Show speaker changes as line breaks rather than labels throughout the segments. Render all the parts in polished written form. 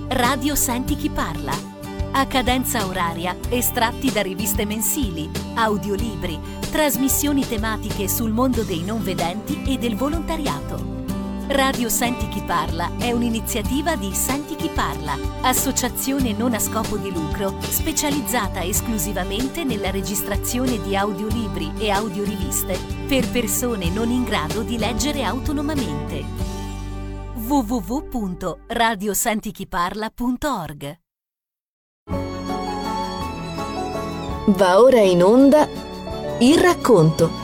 Radio Senti chi parla. A cadenza oraria, estratti da riviste mensili, audiolibri, trasmissioni tematiche sul mondo dei non vedenti e del volontariato. Radio Senti chi parla è un'iniziativa di Senti chi parla, associazione non a scopo di lucro specializzata esclusivamente nella registrazione di audiolibri e audioriviste per persone non in grado di leggere autonomamente. www.radiosentichiparla.org.
Va ora in onda il racconto.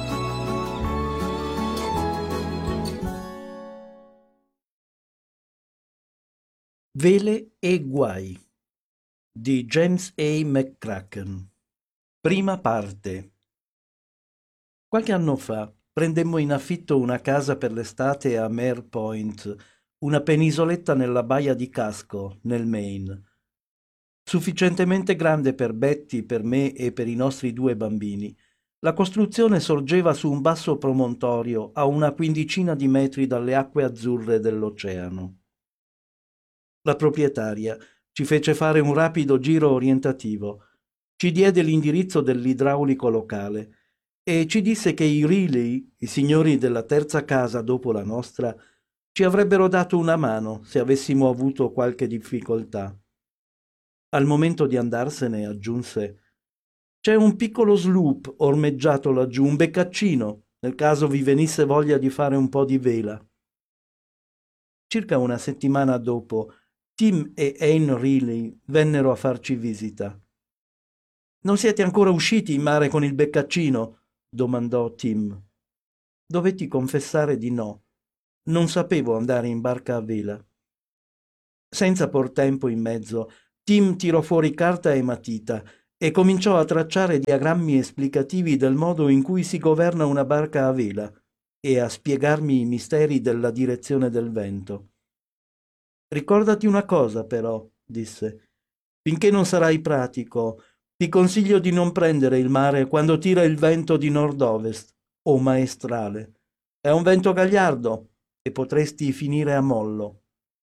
Vele e guai di James A. McCracken. Prima parte. Qualche anno fa prendemmo in affitto una casa per l'estate a Mare Point, una penisoletta nella baia di Casco, nel Maine. Sufficientemente grande per Betty, per me e per i nostri 2 bambini. La costruzione sorgeva su un basso promontorio a una quindicina di metri dalle acque azzurre dell'oceano. La proprietaria ci fece fare un rapido giro orientativo, ci diede l'indirizzo dell'idraulico locale e ci disse che i Riley, i signori della terza casa dopo la nostra, ci avrebbero dato una mano se avessimo avuto qualche difficoltà. Al momento di andarsene aggiunse: «C'è un piccolo sloop ormeggiato laggiù, un beccaccino, nel caso vi venisse voglia di fare un po' di vela». Circa una settimana dopo, Tim e Anne Riley vennero a farci visita. «Non siete ancora usciti in mare con il beccaccino?» domandò Tim. Dovetti confessare di no. Non sapevo andare in barca a vela. Senza por tempo in mezzo, Tim tirò fuori carta e matita e cominciò a tracciare diagrammi esplicativi del modo in cui si governa una barca a vela e a spiegarmi i misteri della direzione del vento. «Ricordati una cosa, però», disse. «Finché non sarai pratico, ti consiglio di non prendere il mare quando tira il vento di nord-ovest o maestrale. È un vento gagliardo e potresti finire a mollo».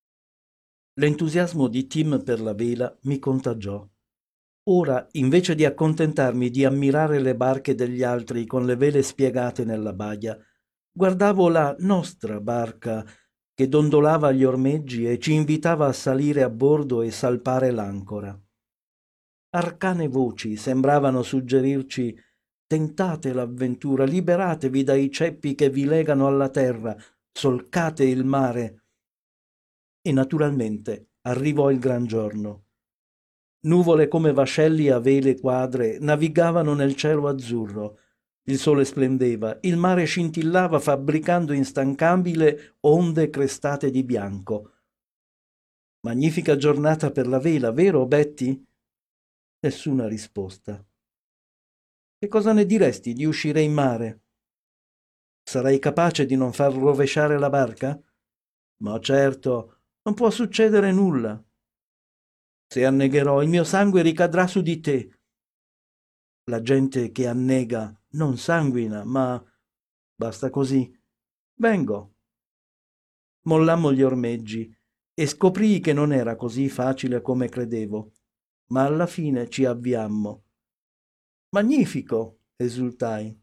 L'entusiasmo di Tim per la vela mi contagiò. Ora, invece di accontentarmi di ammirare le barche degli altri con le vele spiegate nella baia, guardavo la nostra barca che dondolava agli ormeggi e ci invitava a salire a bordo e salpare l'ancora. Arcane voci sembravano suggerirci: «Tentate l'avventura, liberatevi dai ceppi che vi legano alla terra, solcate il mare». E naturalmente arrivò il gran giorno. Nuvole come vascelli a vele quadre navigavano nel cielo azzurro. Il sole splendeva, il mare scintillava fabbricando instancabile onde crestate di bianco. «Magnifica giornata per la vela, vero, Betty?» Nessuna risposta. «Che cosa ne diresti di uscire in mare?» «Sarai capace di non far rovesciare la barca?» «Ma certo, non può succedere nulla». «Se annegherò, il mio sangue ricadrà su di te». «La gente che annega non sanguina, ma basta così. Vengo». Mollammo gli ormeggi e scoprii che non era così facile come credevo, ma alla fine ci avviammo. «Magnifico!» esultai.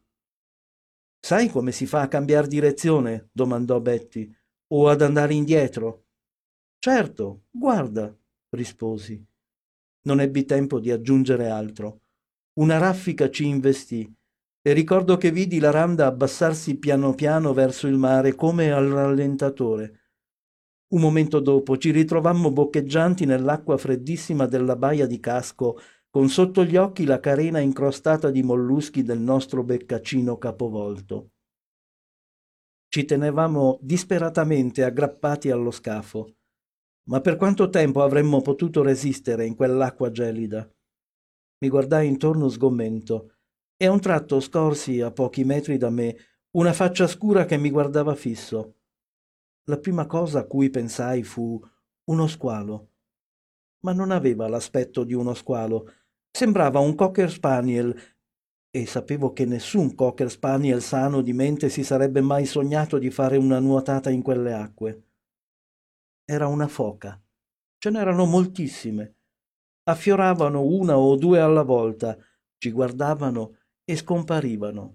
«Sai come si fa a cambiar direzione?» domandò Betty. «O ad andare indietro?» «Certo, guarda», risposi. Non ebbi tempo di aggiungere altro. Una raffica ci investì e ricordo che vidi la randa abbassarsi piano piano verso il mare come al rallentatore. Un momento dopo ci ritrovammo boccheggianti nell'acqua freddissima della baia di Casco, con sotto gli occhi la carena incrostata di molluschi del nostro beccaccino capovolto. Ci tenevamo disperatamente aggrappati allo scafo. Ma per quanto tempo avremmo potuto resistere in quell'acqua gelida? Mi guardai intorno sgomento e a un tratto scorsi, a pochi metri da me, una faccia scura che mi guardava fisso. La prima cosa a cui pensai fu uno squalo. Ma non aveva l'aspetto di uno squalo. Sembrava un cocker spaniel, e sapevo che nessun cocker spaniel sano di mente si sarebbe mai sognato di fare una nuotata in quelle acque. Era una foca. Ce n'erano moltissime. Affioravano una o due alla volta, ci guardavano e scomparivano.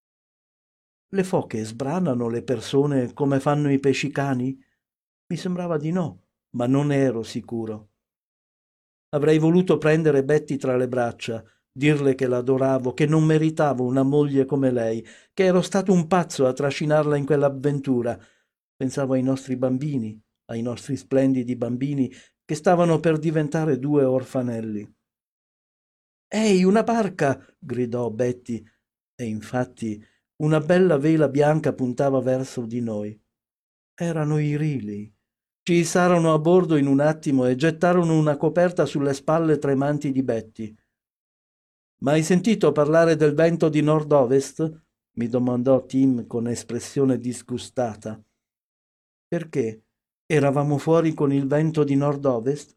Le foche sbranano le persone come fanno i pescicani? Mi sembrava di no, ma non ne ero sicuro. Avrei voluto prendere Betty tra le braccia, dirle che l'adoravo, che non meritavo una moglie come lei, che ero stato un pazzo a trascinarla in quell'avventura. Pensavo ai nostri bambini, ai nostri splendidi bambini che stavano per diventare due orfanelli. «Ehi, una barca!» gridò Betty, e infatti una bella vela bianca puntava verso di noi. Erano i Riley. Ci issarono a bordo in un attimo e gettarono una coperta sulle spalle tremanti di Betty. «Ma hai sentito parlare del vento di nord-ovest?» mi domandò Tim con espressione disgustata. «Perché? Eravamo fuori con il vento di nord-ovest?»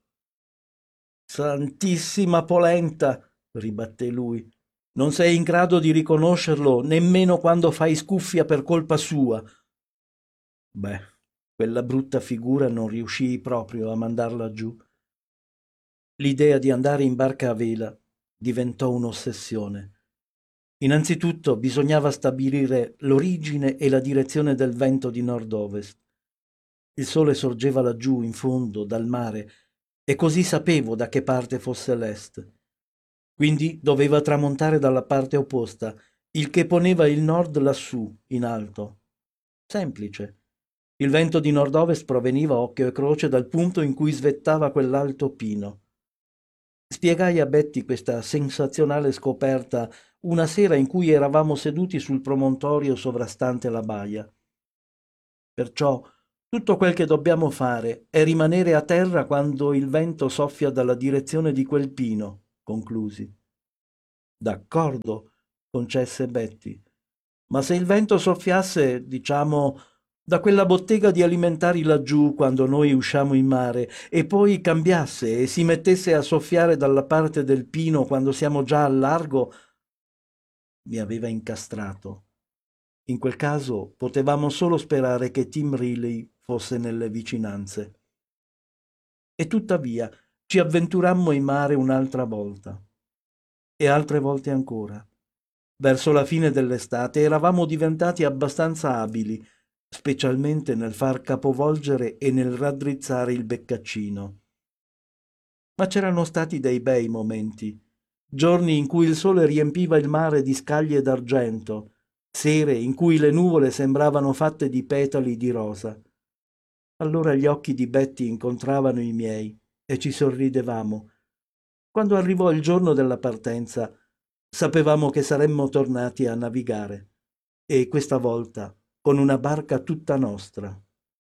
«Santissima polenta!» ribatté lui. «Non sei in grado di riconoscerlo nemmeno quando fai scuffia per colpa sua!» Beh, quella brutta figura non riuscii proprio a mandarla giù. L'idea di andare in barca a vela diventò un'ossessione. Innanzitutto bisognava stabilire l'origine e la direzione del vento di nord-ovest. Il sole sorgeva laggiù in fondo dal mare e così sapevo da che parte fosse l'est. Quindi doveva tramontare dalla parte opposta, il che poneva il nord lassù, in alto. Semplice. Il vento di nord-ovest proveniva occhio e croce dal punto in cui svettava quell'alto pino. Spiegai a Betty questa sensazionale scoperta una sera in cui eravamo seduti sul promontorio sovrastante la baia. Perciò tutto quel che dobbiamo fare è rimanere a terra quando il vento soffia dalla direzione di quel pino, conclusi. D'accordo, concesse Betty. Ma se il vento soffiasse, diciamo, da quella bottega di alimentari laggiù quando noi usciamo in mare e poi cambiasse e si mettesse a soffiare dalla parte del pino quando siamo già al largo, mi aveva incastrato. In quel caso potevamo solo sperare che Tim Riley fosse nelle vicinanze. E tuttavia ci avventurammo in mare un'altra volta. E altre volte ancora. Verso la fine dell'estate eravamo diventati abbastanza abili, specialmente nel far capovolgere e nel raddrizzare il beccaccino. Ma c'erano stati dei bei momenti, giorni in cui il sole riempiva il mare di scaglie d'argento, sere in cui le nuvole sembravano fatte di petali di rosa. Allora gli occhi di Betty incontravano i miei e ci sorridevamo. Quando arrivò il giorno della partenza, sapevamo che saremmo tornati a navigare, e questa volta con una barca tutta nostra.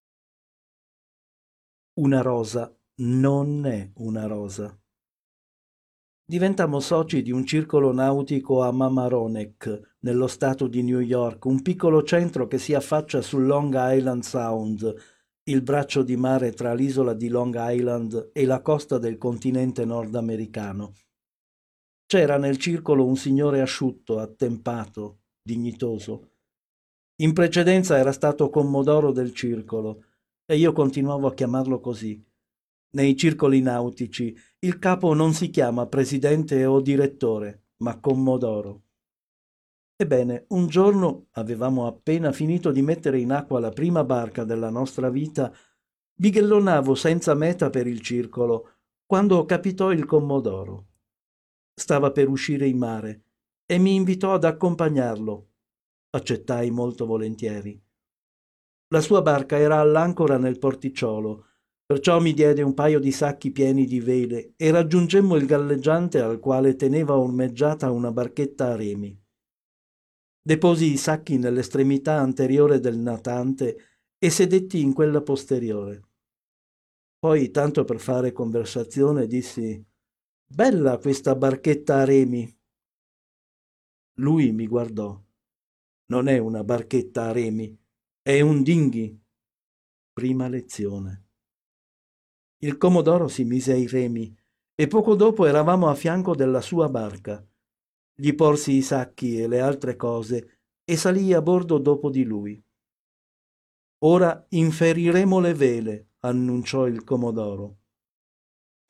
Una rosa non è una rosa. Diventammo soci di un circolo nautico a Mamaroneck, nello stato di New York, un piccolo centro che si affaccia sul Long Island Sound, il braccio di mare tra l'isola di Long Island e la costa del continente nordamericano. C'era nel circolo un signore asciutto, attempato, dignitoso. In precedenza era stato commodoro del circolo e io continuavo a chiamarlo così. Nei circoli nautici il capo non si chiama presidente o direttore, ma commodoro. Ebbene, un giorno avevamo appena finito di mettere in acqua la prima barca della nostra vita, bighellonavo senza meta per il circolo, quando capitò il commodoro. Stava per uscire in mare e mi invitò ad accompagnarlo. Accettai molto volentieri. La sua barca era all'ancora nel porticciolo, perciò mi diede un paio di sacchi pieni di vele e raggiungemmo il galleggiante al quale teneva ormeggiata una barchetta a remi. Deposi i sacchi nell'estremità anteriore del natante e sedetti in quella posteriore. Poi, tanto per fare conversazione, dissi: «Bella questa barchetta a remi!» Lui mi guardò. «Non è una barchetta a remi, è un dinghy». Prima lezione. Il Comodoro si mise ai remi e poco dopo eravamo a fianco della sua barca. Gli porsi i sacchi e le altre cose e salii a bordo dopo di lui. «Ora inferiremo le vele», annunciò il Comodoro.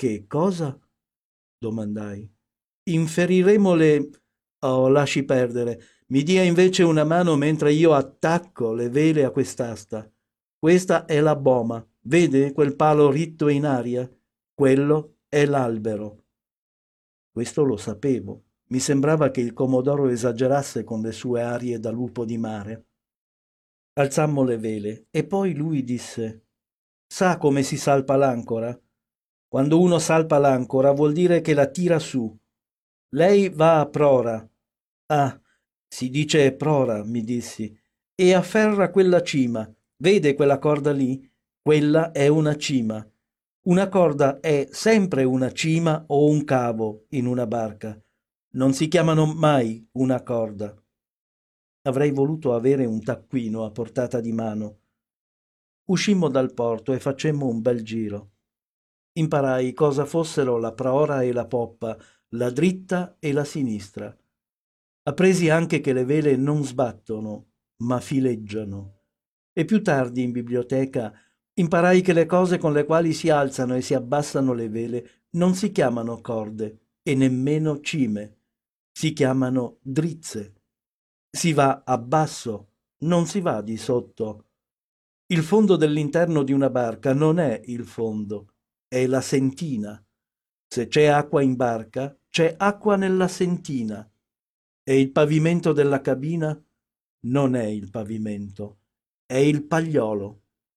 Che cosa? Domandai. Inferiremo le... Oh, lasci perdere. Mi dia invece una mano mentre io attacco le vele a quest'asta. Questa è la boma. Vede quel palo ritto in aria? Quello è l'albero. Questo lo sapevo. Mi sembrava che il Comodoro esagerasse con le sue arie da lupo di mare. Alzammo le vele e poi lui disse: Sa come si salpa l'ancora? Quando uno salpa l'ancora vuol dire che la tira su. Lei va a prora. Ah, si dice prora, mi dissi, e afferra quella cima. Vede quella corda lì? Quella è una cima. Una corda è sempre una cima o un cavo in una barca. Non si chiamano mai una corda. Avrei voluto avere un taccuino a portata di mano. Uscimmo dal porto e facemmo un bel giro. Imparai cosa fossero la prora e la poppa, la dritta e la sinistra. Appresi anche che le vele non sbattono, ma fileggiano. E più tardi in biblioteca imparai che le cose con le quali si alzano e si abbassano le vele non si chiamano corde e nemmeno cime, si chiamano drizze. Si va a basso, non si va di sotto. Il fondo dell'interno di una barca non è il fondo, è la sentina. Se c'è acqua in barca, c'è acqua nella sentina. E il pavimento della cabina non è il pavimento, è il pagliolo.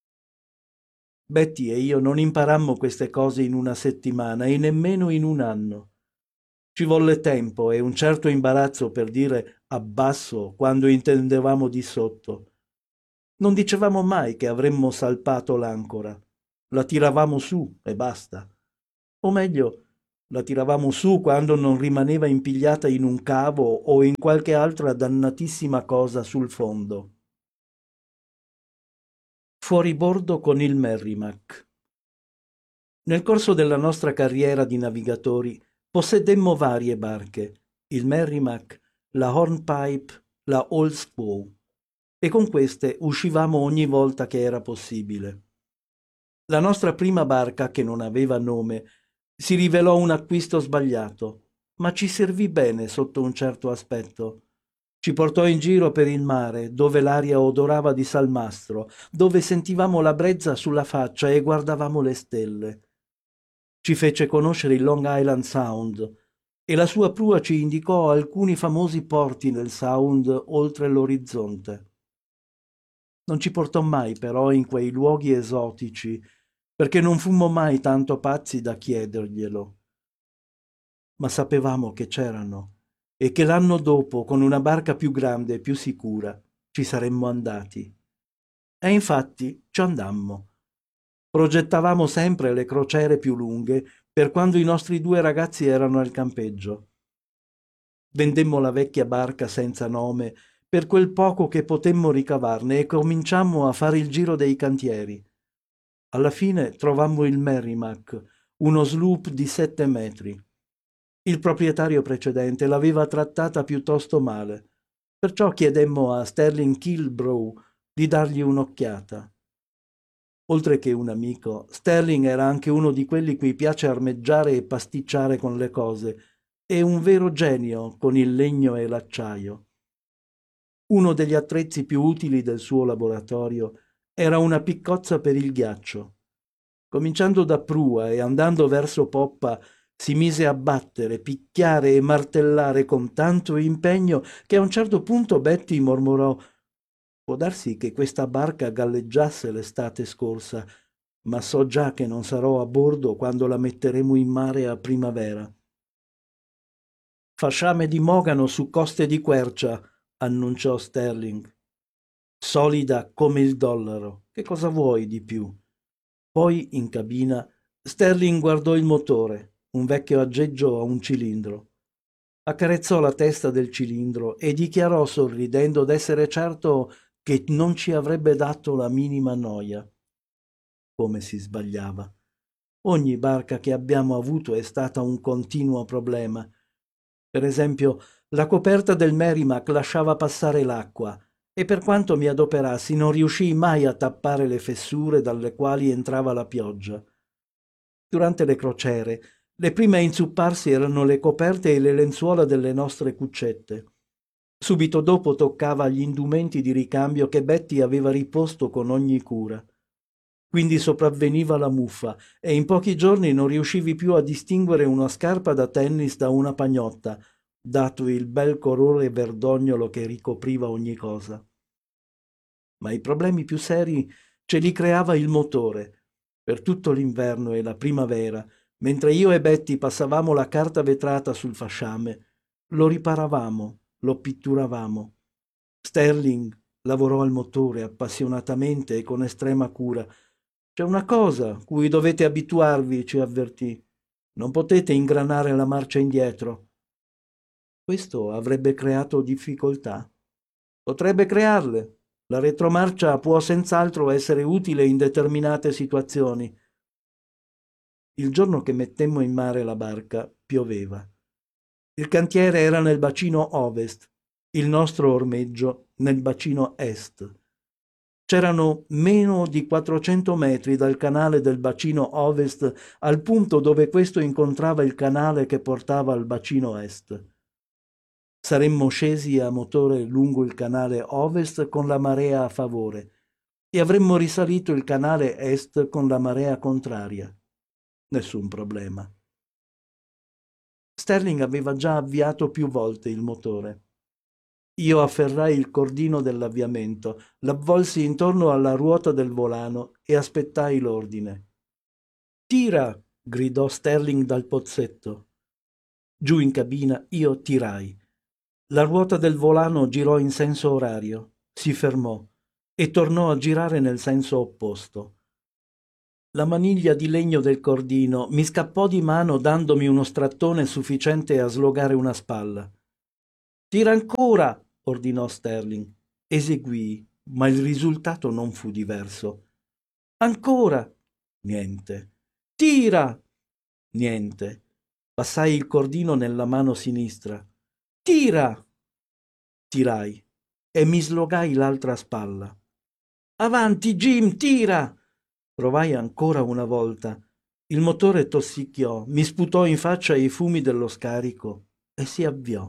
Betty e io non imparammo queste cose in una settimana e nemmeno in un anno. Ci volle tempo e un certo imbarazzo per dire abbasso quando intendevamo di sotto. Non dicevamo mai che avremmo salpato l'ancora. La tiravamo su e basta. O meglio, la tiravamo su quando non rimaneva impigliata in un cavo o in qualche altra dannatissima cosa sul fondo. Fuoribordo con il Merrimack. Nel corso della nostra carriera di navigatori possedemmo varie barche, il Merrimack, la Hornpipe, la Old Squaw, e con queste uscivamo ogni volta che era possibile. La nostra prima barca, che non aveva nome, si rivelò un acquisto sbagliato, ma ci servì bene sotto un certo aspetto. Ci portò in giro per il mare, dove l'aria odorava di salmastro, dove sentivamo la brezza sulla faccia e guardavamo le stelle. Ci fece conoscere il Long Island Sound e la sua prua ci indicò alcuni famosi porti nel Sound oltre l'orizzonte. Non ci portò mai però in quei luoghi esotici, perché non fummo mai tanto pazzi da chiederglielo. Ma sapevamo che c'erano e che l'anno dopo, con una barca più grande e più sicura, ci saremmo andati. E infatti ci andammo. Progettavamo sempre le crociere più lunghe per quando i nostri due ragazzi erano al campeggio. Vendemmo la vecchia barca senza nome per quel poco che potemmo ricavarne e cominciammo a fare il giro dei cantieri. Alla fine trovammo il Merrimack, uno sloop di 7 metri. Il proprietario precedente l'aveva trattata piuttosto male, perciò chiedemmo a Sterling Kilbrough di dargli un'occhiata. Oltre che un amico, Sterling era anche uno di quelli cui piace armeggiare e pasticciare con le cose, e un vero genio con il legno e l'acciaio. Uno degli attrezzi più utili del suo laboratorio era una piccozza per il ghiaccio. Cominciando da prua e andando verso poppa, si mise a battere, picchiare e martellare con tanto impegno che a un certo punto Betty mormorò: «Può darsi che questa barca galleggiasse l'estate scorsa, ma so già che non sarò a bordo quando la metteremo in mare a primavera». «Fasciame di mogano su coste di quercia», annunciò Sterling. «Solida come il dollaro. Che cosa vuoi di più?» Poi, in cabina, Sterling guardò il motore, un vecchio aggeggio a un cilindro. Accarezzò la testa del cilindro e dichiarò sorridendo d'essere certo che non ci avrebbe dato la minima noia. Come si sbagliava. Ogni barca che abbiamo avuto è stata un continuo problema. Per esempio, la coperta del Merrimack lasciava passare l'acqua e per quanto mi adoperassi non riuscii mai a tappare le fessure dalle quali entrava la pioggia. Durante le crociere, le prime a inzupparsi erano le coperte e le lenzuola delle nostre cuccette. Subito dopo toccava gli indumenti di ricambio che Betty aveva riposto con ogni cura. Quindi sopravveniva la muffa e in pochi giorni non riuscivi più a distinguere una scarpa da tennis da una pagnotta, dato il bel colore verdognolo che ricopriva ogni cosa. Ma i problemi più seri ce li creava il motore. Per tutto l'inverno e la primavera, mentre io e Betty passavamo la carta vetrata sul fasciame, lo riparavamo, lo pitturavamo. Sterling lavorò al motore appassionatamente e con estrema cura. C'è una cosa cui dovete abituarvi, ci avvertì. Non potete ingranare la marcia indietro. Questo avrebbe creato difficoltà. Potrebbe crearle. La retromarcia può senz'altro essere utile in determinate situazioni. Il giorno che mettemmo in mare la barca, pioveva. Il cantiere era nel bacino ovest, il nostro ormeggio nel bacino est. C'erano meno di 400 metri dal canale del bacino ovest al punto dove questo incontrava il canale che portava al bacino est. Saremmo scesi a motore lungo il canale ovest con la marea a favore e avremmo risalito il canale est con la marea contraria. Nessun problema. Sterling aveva già avviato più volte il motore. Io afferrai il cordino dell'avviamento, l'avvolsi intorno alla ruota del volano e aspettai l'ordine. «Tira!» gridò Sterling dal pozzetto. Giù in cabina io tirai. La ruota del volano girò in senso orario, si fermò e tornò a girare nel senso opposto. La maniglia di legno del cordino mi scappò di mano dandomi uno strattone sufficiente a slogare una spalla. «Tira ancora!» ordinò Sterling. Eseguii, ma il risultato non fu diverso. «Ancora!» Niente. «Tira!» Niente. Passai il cordino nella mano sinistra. «Tira!» Tirai e mi slogai l'altra spalla. «Avanti, Jim, tira!» Provai ancora una volta. Il motore tossicchiò, mi sputò in faccia i fumi dello scarico e si avviò.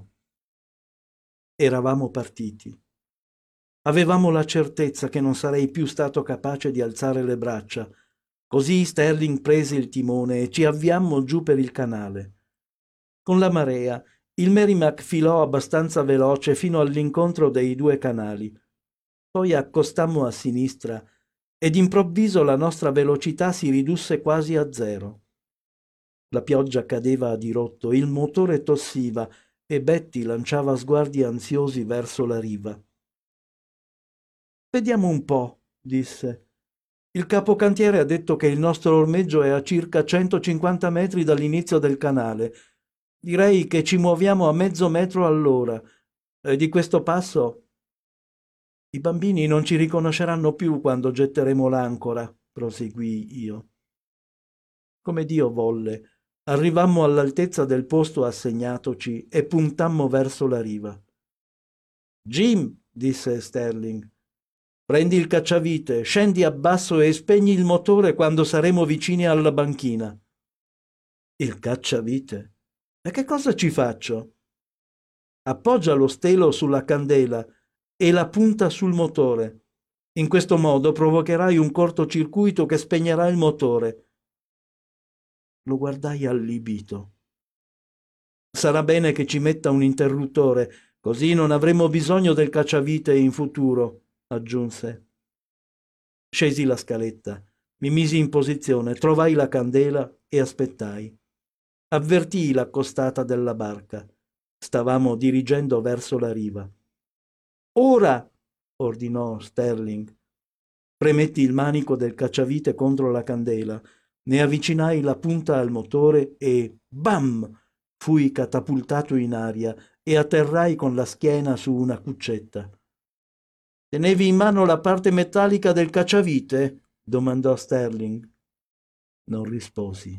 Eravamo partiti. Avevamo la certezza che non sarei più stato capace di alzare le braccia. Così Sterling prese il timone e ci avviammo giù per il canale. Con la marea, il Merrimack filò abbastanza veloce fino all'incontro dei due canali. Poi accostammo a sinistra ed improvviso la nostra velocità si ridusse quasi a zero. La pioggia cadeva a dirotto, il motore tossiva e Betty lanciava sguardi ansiosi verso la riva. «Vediamo un po'», disse. «Il capocantiere ha detto che il nostro ormeggio è a circa 150 metri dall'inizio del canale. Direi che ci muoviamo a mezzo metro all'ora. E di questo passo i bambini non ci riconosceranno più quando getteremo l'ancora», proseguii io. Come Dio volle, arrivammo all'altezza del posto assegnatoci e puntammo verso la riva. «Jim», disse Sterling, «prendi il cacciavite, scendi a basso e spegni il motore quando saremo vicini alla banchina». «Il cacciavite? E che cosa ci faccio?» «Appoggia lo stelo sulla candela e la punta sul motore. In questo modo provocherai un cortocircuito che spegnerà il motore». Lo guardai allibito. «Sarà bene che ci metta un interruttore, così non avremo bisogno del cacciavite in futuro», aggiunse. Scesi la scaletta, mi misi in posizione, trovai la candela e aspettai. Avvertii la costata della barca. Stavamo dirigendo verso la riva. «Ora!» ordinò Sterling. Premetti il manico del cacciavite contro la candela, ne avvicinai la punta al motore e bam! Fui catapultato in aria e atterrai con la schiena su una cuccetta. «Tenevi in mano la parte metallica del cacciavite?» domandò Sterling. Non risposi.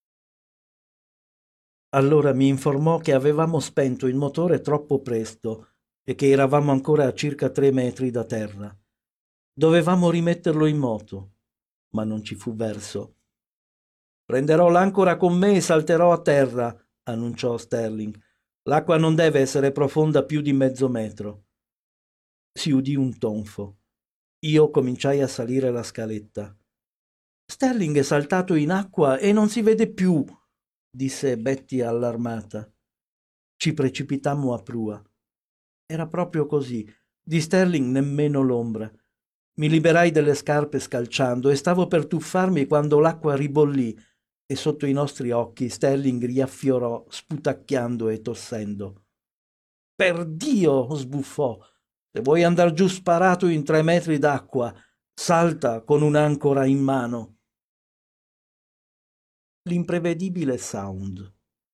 Allora mi informò che avevamo spento il motore troppo presto e che eravamo ancora a circa 3 metri da terra. Dovevamo rimetterlo in moto, ma non ci fu verso. Prenderò l'ancora con me e salterò a terra, annunciò Sterling. L'acqua non deve essere profonda più di mezzo metro. Si udì un tonfo. Io cominciai a salire la scaletta. Sterling è saltato in acqua e non si vede più, disse Betty allarmata. Ci precipitammo a prua. Era proprio così. Di Sterling nemmeno l'ombra. Mi liberai delle scarpe scalciando e stavo per tuffarmi quando l'acqua ribollì e sotto i nostri occhi Sterling riaffiorò sputacchiando e tossendo. «Perdio!» sbuffò. «Se vuoi andar giù sparato in 3 metri d'acqua, salta con un'ancora in mano!» L'imprevedibile Sound.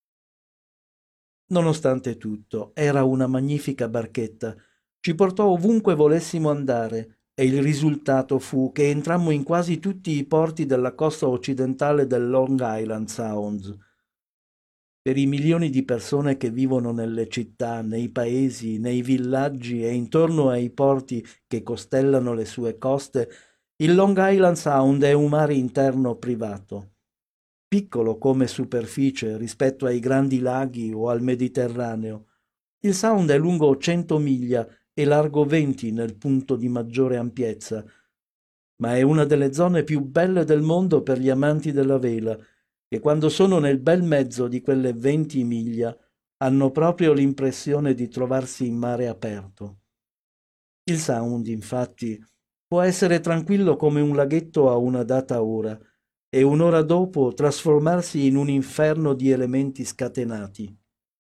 Nonostante tutto, era una magnifica barchetta. Ci portò ovunque volessimo andare e il risultato fu che entrammo in quasi tutti i porti della costa occidentale del Long Island Sound. Per i milioni di persone che vivono nelle città, nei paesi, nei villaggi e intorno ai porti che costellano le sue coste, il Long Island Sound è un mare interno privato. Piccolo come superficie rispetto ai grandi laghi o al Mediterraneo. Il Sound è lungo 100 miglia e largo 20 nel punto di maggiore ampiezza, ma è una delle zone più belle del mondo per gli amanti della vela, che quando sono nel bel mezzo di quelle 20 miglia hanno proprio l'impressione di trovarsi in mare aperto. Il Sound, infatti, può essere tranquillo come un laghetto a una data ora, e un'ora dopo trasformarsi in un inferno di elementi scatenati.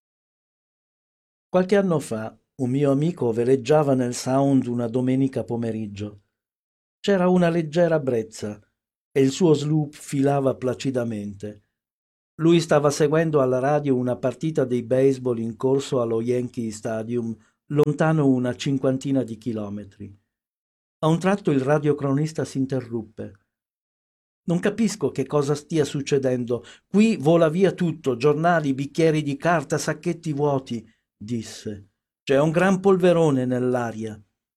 Qualche anno fa un mio amico veleggiava nel Sound una domenica pomeriggio. C'era una leggera brezza e il suo sloop filava placidamente. Lui stava seguendo alla radio una partita di baseball in corso allo Yankee Stadium, lontano una 50 di chilometri. A un tratto il radiocronista si interruppe. «Non capisco che cosa stia succedendo. Qui vola via tutto, giornali, bicchieri di carta, sacchetti vuoti», disse. «C'è un gran polverone nell'aria».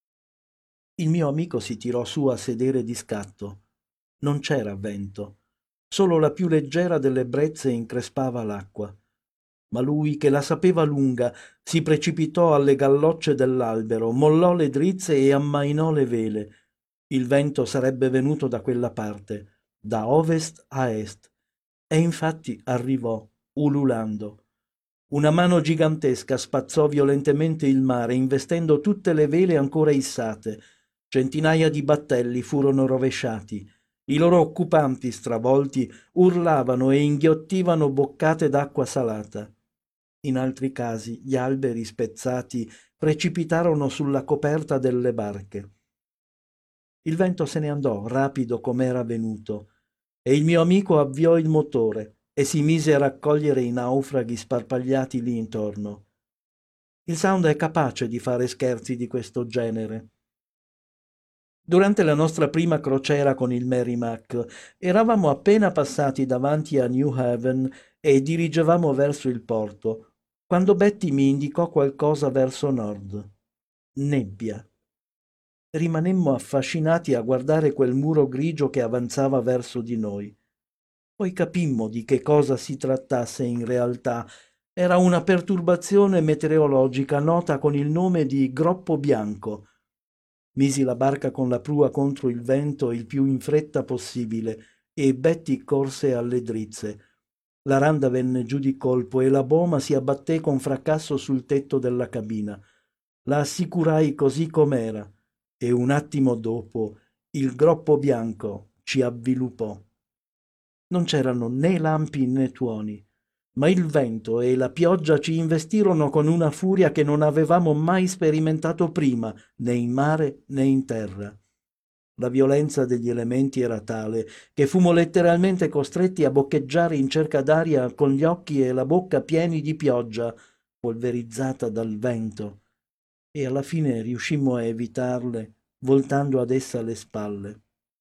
Il mio amico si tirò su a sedere di scatto. Non c'era vento. Solo la più leggera delle brezze increspava l'acqua. Ma lui, che la sapeva lunga, si precipitò alle gallocce dell'albero, mollò le drizze e ammainò le vele. Il vento sarebbe venuto da quella parte, da ovest a est, e infatti arrivò, ululando. Una mano gigantesca spazzò violentemente il mare, investendo tutte le vele ancora issate. Centinaia di battelli furono rovesciati. I loro occupanti, stravolti, urlavano e inghiottivano boccate d'acqua salata. In altri casi gli alberi spezzati precipitarono sulla coperta delle barche. Il vento se ne andò, rapido com'era venuto, e il mio amico avviò il motore e si mise a raccogliere i naufraghi sparpagliati lì intorno. Il Sound è capace di fare scherzi di questo genere. Durante la nostra prima crociera con il Merrimack eravamo appena passati davanti a New Haven e dirigevamo verso il porto, quando Betty mi indicò qualcosa verso nord. Nebbia. Rimanemmo affascinati a guardare quel muro grigio che avanzava verso di noi. Poi capimmo di che cosa si trattasse in realtà. Era una perturbazione meteorologica nota con il nome di groppo bianco. Misi la barca con la prua contro il vento il più in fretta possibile e Betty corse alle drizze. La randa venne giù di colpo e la boma si abbatté con fracasso sul tetto della cabina. La assicurai così com'era e un attimo dopo il groppo bianco ci avviluppò. Non c'erano né lampi né tuoni, ma il vento e la pioggia ci investirono con una furia che non avevamo mai sperimentato prima, né in mare né in terra. La violenza degli elementi era tale che fummo letteralmente costretti a boccheggiare in cerca d'aria con gli occhi e la bocca pieni di pioggia, polverizzata dal vento, e alla fine riuscimmo a evitarle, voltando ad essa le spalle.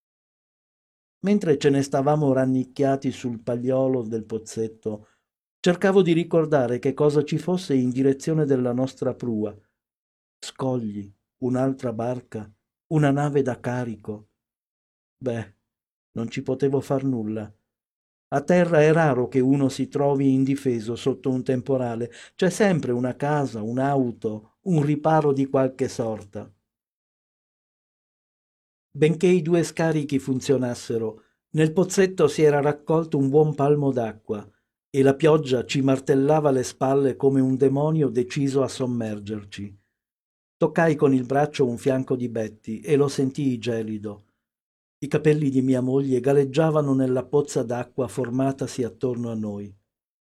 Mentre ce ne stavamo rannicchiati sul pagliolo del pozzetto, cercavo di ricordare che cosa ci fosse in direzione della nostra prua. Scogli, un'altra barca, una nave da carico. Beh, non ci potevo far nulla. A terra è raro che uno si trovi indifeso sotto un temporale. C'è sempre una casa, un'auto, un riparo di qualche sorta. Benché i due scarichi funzionassero, nel pozzetto si era raccolto un buon palmo d'acqua e la pioggia ci martellava le spalle come un demonio deciso a sommergerci. Toccai con il braccio un fianco di Betty e lo sentii gelido. I capelli di mia moglie galleggiavano nella pozza d'acqua formatasi attorno a noi.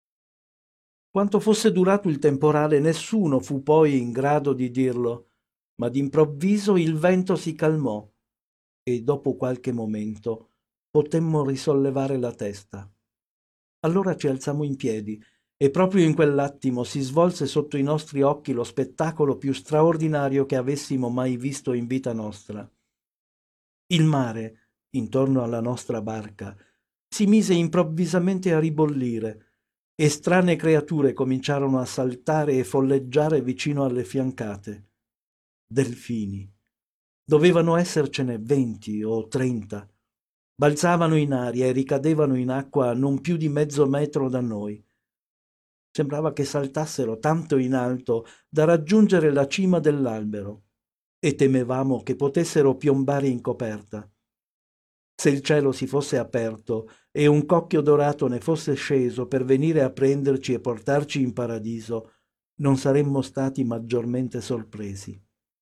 Quanto fosse durato il temporale nessuno fu poi in grado di dirlo, ma d'improvviso il vento si calmò e dopo qualche momento potemmo risollevare la testa. Allora ci alzammo in piedi e proprio in quell'attimo si svolse sotto i nostri occhi lo spettacolo più straordinario che avessimo mai visto in vita nostra. Il mare, intorno alla nostra barca, si mise improvvisamente a ribollire e strane creature cominciarono a saltare e folleggiare vicino alle fiancate. Delfini. Dovevano essercene 20 o 30. Balzavano in aria e ricadevano in acqua a non più di mezzo metro da noi. Sembrava che saltassero tanto in alto da raggiungere la cima dell'albero e temevamo che potessero piombare in coperta. Se il cielo si fosse aperto e un cocchio dorato ne fosse sceso per venire a prenderci e portarci in paradiso, non saremmo stati maggiormente sorpresi.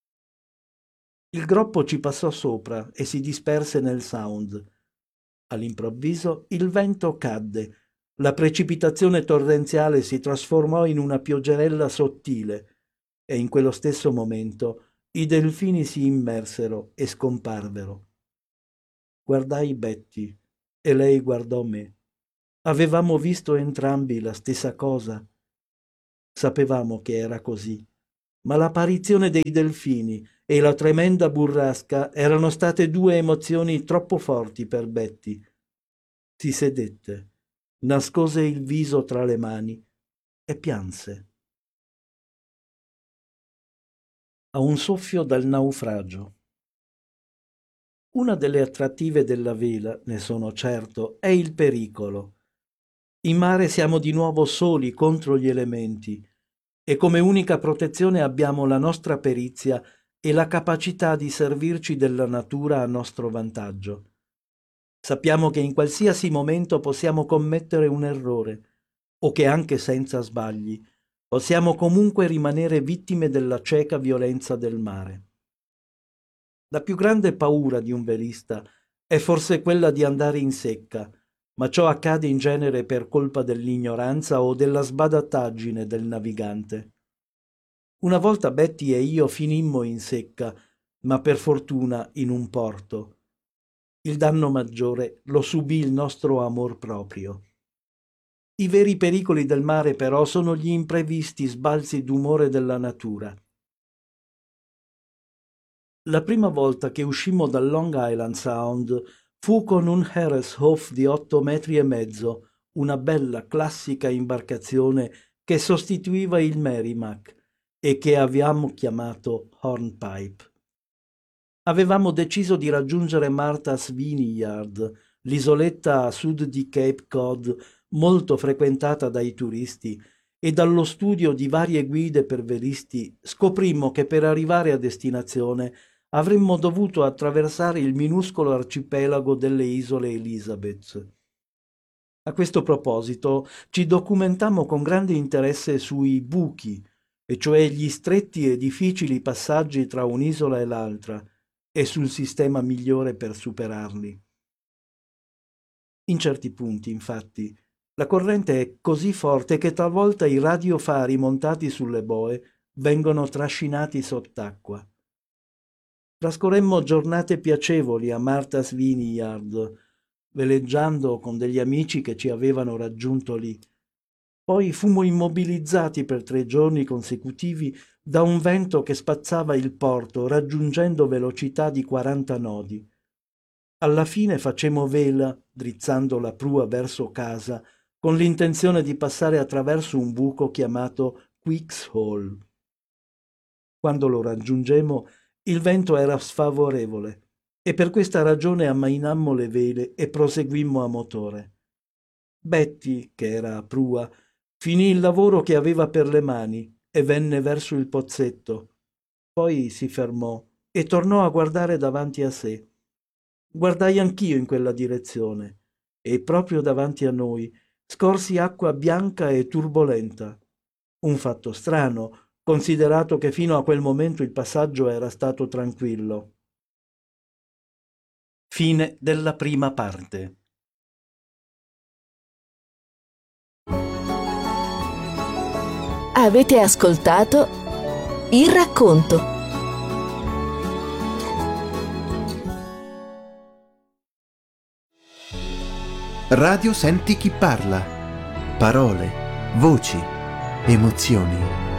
Il groppo ci passò sopra e si disperse nel Sound. All'improvviso il vento cadde, la precipitazione torrenziale si trasformò in una pioggerella sottile e in quello stesso momento i delfini si immersero e scomparvero. Guardai Betty e lei guardò me. Avevamo visto entrambi la stessa cosa. Sapevamo che era così, ma l'apparizione dei delfini e la tremenda burrasca erano state due emozioni troppo forti per Betty. Si sedette, nascose il viso tra le mani e pianse. A un soffio dal naufragio. Una delle attrattive della vela, ne sono certo, è il pericolo. In mare siamo di nuovo soli contro gli elementi e come unica protezione abbiamo la nostra perizia e la capacità di servirci della natura a nostro vantaggio. Sappiamo che in qualsiasi momento possiamo commettere un errore o che anche senza sbagli possiamo comunque rimanere vittime della cieca violenza del mare. La più grande paura di un velista è forse quella di andare in secca, ma ciò accade in genere per colpa dell'ignoranza o della sbadattaggine del navigante. Una volta Betty e io finimmo in secca, ma per fortuna in un porto. Il danno maggiore lo subì il nostro amor proprio. I veri pericoli del mare però sono gli imprevisti sbalzi d'umore della natura. La prima volta che uscimmo dal Long Island Sound fu con un Harris-Hoff di 8,5 metri, una bella classica imbarcazione che sostituiva il Merrimack e che avevamo chiamato Hornpipe. Avevamo deciso di raggiungere Martha's Vineyard, l'isoletta a sud di Cape Cod, molto frequentata dai turisti, e dallo studio di varie guide per velisti scoprimmo che per arrivare a destinazione avremmo dovuto attraversare il minuscolo arcipelago delle isole Elizabeth. A questo proposito ci documentammo con grande interesse sui buchi, e cioè gli stretti e difficili passaggi tra un'isola e l'altra, e sul sistema migliore per superarli. In certi punti, infatti, la corrente è così forte che talvolta i radiofari montati sulle boe vengono trascinati sott'acqua. Trascorremmo giornate piacevoli a Martha's Vineyard, veleggiando con degli amici che ci avevano raggiunto lì. Poi fummo immobilizzati per 3 giorni consecutivi da un vento che spazzava il porto, raggiungendo velocità di 40 nodi. Alla fine facemmo vela, drizzando la prua verso casa, con l'intenzione di passare attraverso un buco chiamato Quick's Hole. Quando lo raggiungemmo, il vento era sfavorevole e per questa ragione ammainammo le vele e proseguimmo a motore. Betty, che era a prua, finì il lavoro che aveva per le mani e venne verso il pozzetto. Poi si fermò e tornò a guardare davanti a sé. Guardai anch'io in quella direzione e proprio davanti a noi scorsi acqua bianca e turbolenta. Un fatto strano, considerato che fino a quel momento il passaggio era stato tranquillo. Fine della prima parte.
Avete ascoltato Il racconto.
Radio Senti chi parla. Parole, voci, emozioni.